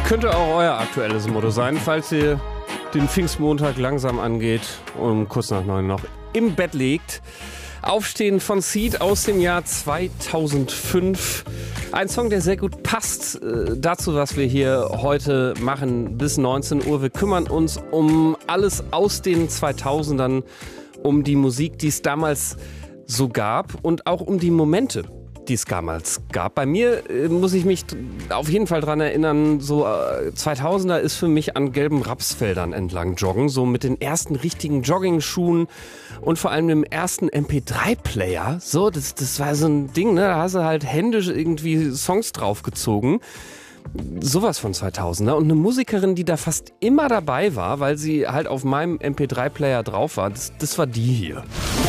Könnte auch euer aktuelles Motto sein, falls ihr den Pfingstmontag langsam angeht und kurz nach 9 noch im Bett liegt. Aufstehen von Seed aus dem Jahr 2005. Ein Song, der sehr gut passt dazu, was wir hier heute machen bis 19 Uhr. Wir kümmern uns um alles aus den 2000ern, um die Musik, die es damals so gab und auch um die Momente, die es damals gab. Bei mir muss ich mich auf jeden Fall dran erinnern, so 2000er ist für mich an gelben Rapsfeldern entlang joggen, so mit den ersten richtigen Jogging-Schuhen und vor allem dem ersten MP3-Player. So, das war so ein Ding, ne? Da hast du halt händisch irgendwie Songs draufgezogen. Sowas von 2000er. Und eine Musikerin, die da fast immer dabei war, weil sie halt auf meinem MP3-Player drauf war, das war die hier.